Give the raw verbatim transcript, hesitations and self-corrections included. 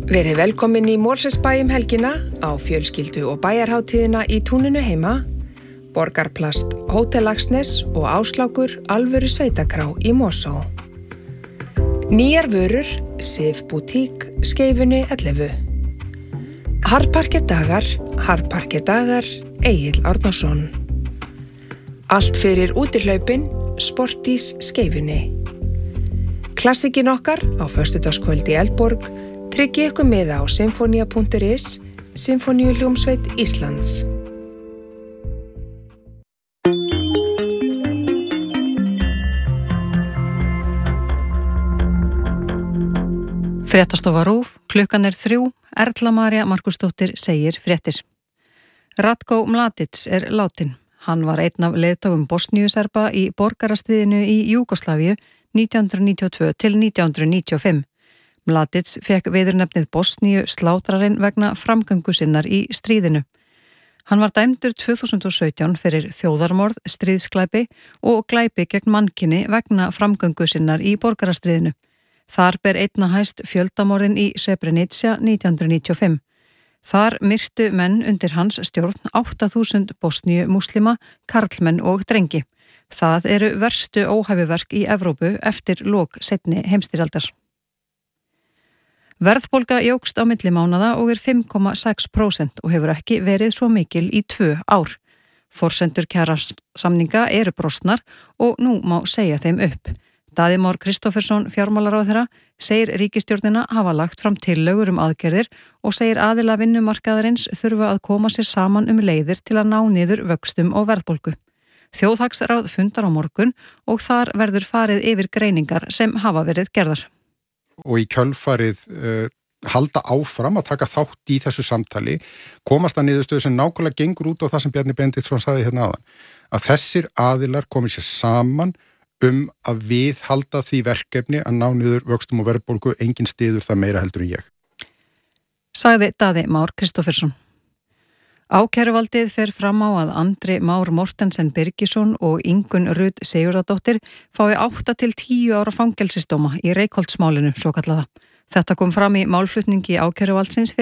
Verið velkomin í Mosfellsbæ um helgina á fjölskyldu- og bæjarhátíðina í túninu heima, Borgarplast Hótel Laxness og Áslákur alvöru sveitakrá í Mosó. Nýjar vörur, Sif Boutique, Skeifunni ellefu. Harparkedagar, Harparkedagar, Egill Árnason. Allt fyrir útihlaupin, Sportís Skeifunni. Klassikin okkar á föstudagskvöld í Eldborg, tryggi ykkur miða á sinfonía punktur is, Sinfoníuhljómsveit Íslands. Fréttastofa RÚV, klukkan er þrjú, Erla María Markusdóttir segir fréttir. Ratko Mladic er látin. Hann var einn af leiðtogum Bosníuserba í borgarastríðinu í Júgóslavíu nítján hundruð níutíu og tvö til nítján hundruð níutíu og fimm. Mladic fekk viðurnefnið Bosníu slátrarinn vegna framgöngu sinnar í stríðinu. Hann var dæmdur tvö þúsund og sautján fyrir þjóðarmorð, stríðsglæpi og glæpi gegn mannkyni vegna framgöngu sinnar í borgarastríðinu. Þar ber einna hæst fjöldamorðin í Srebrenica nítján hundruð níutíu og fimm. Þar myrtu menn undir hans stjórn átta þúsund Bosníu múslima, karlmenn og drengi. Það eru verstu óhæfuverk í Evrópu eftir lok seinni heimsstyrjaldar. Verðbólga jókst á milli mánaða og er fimm komma sex prósent og hefur ekki verið svo mikil í tvö ár. Forsendur kjarasamninga eru brostnar og nú má segja þeim upp. Daði Már Kristófersson, fjármálaráðherra, segir ríkisstjórnina hafa lagt fram tillögur um aðgerðir og segir aðila vinnumarkaðarins þurfa að koma sér saman um leiðir til að ná niður vöxtum og verðbólgu. Þjóðhagsráð fundar á morgun og þar verður farið yfir greiningar sem hafa verið gerðar. Og í kjölfarið uh, halda áfram að taka þátt í þessu samtali, komast að niðurstöðu sem nákvæmlega gengur út á það sem Bjarni Benediktsson sagði hérna áðan, að þessir aðilar komið sér saman um að við halda því verkefni að ná niður vöxtum og verðbólgu, engin stiður það meira heldur en ég. Sagði Daði Már Kristófersson. Ákæruvaldið fer fram á að Andri Már Mortensen Birgisson og Ingunn Rut Sigurðardóttir fái átta til tíu ára fangelsisdóma í Reykholtsmálinu svokallaða. Þetta kom fram í málflutningi ákæruvaldsins